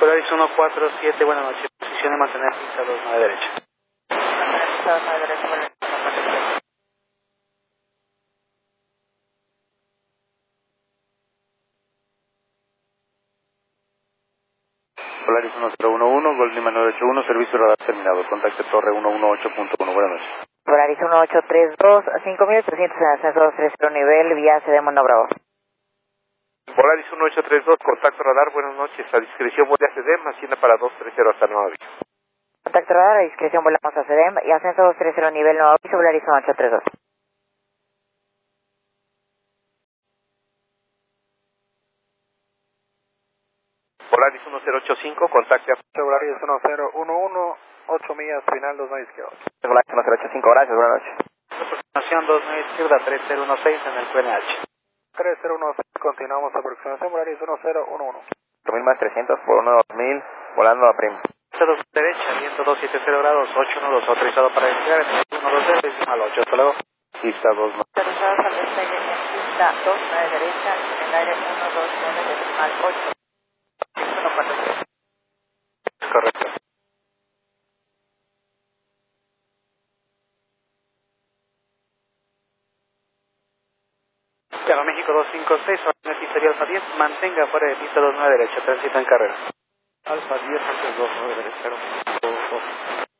Polaris 147, buenas noches. Posición de mantener pista 29 derecha. Pista 29 derecha, Polaris 147. Polaris 1011, Gol Lima 981, servicio radar terminado. Contacte Torre 118.1, buenas noches. Polaris 1832, 5300 en ascenso 230 nivel, vía CDM Mundo Bravo. Polaris 1832, contacto radar, buenas noches. A discreción vuelve a CDM, hacienda para 230 hasta nuevo aviso. Contacto radar, a discreción volamos a CDM y ascenso 230 nivel nuevo aviso, Polaris 1832. Polaris 1085, contacte a Polaris 1011, 8 millas, final 29 izquierda. Polaris 1085, gracias, buenas noches. Aproximación 29 izquierda 3016 en el QNH. 3016, continuamos aproximación, Polaris 1011. 2000 más 300 por 12000, volando a Prim. Pista 2 derecha, viento 270 grados, 812, autorizado para despegar, 120, decimal 8, hasta luego. Pista 2 más. Autorizados al despegue en pista 29 derecha, en el aire 129 decimal 8. 143. Correcto. Claro, México 256, Orneti sería Alfa 10, mantenga fuera de pista 29 derecha, tránsito en carrera. Alfa 10, antes 29 derecha, 2, 2.